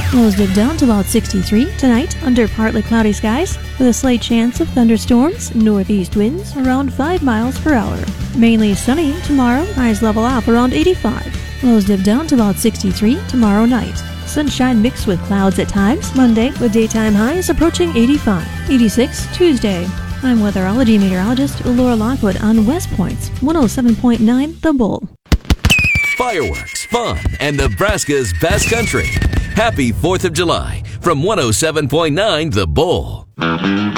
Lows dip down to about 63 tonight under partly cloudy skies with a slight chance of thunderstorms, northeast winds around 5 miles per hour. Mainly sunny tomorrow, highs level off around 85. Lows dip down to about 63 tomorrow night. Sunshine mixed with clouds at times Monday with daytime highs approaching 85. 86 Tuesday. I'm weatherology meteorologist Laura Lockwood on West Point's 107.9 The Bull. Fireworks, fun, and Nebraska's best country. Happy 4th of July from 107.9 The Bull.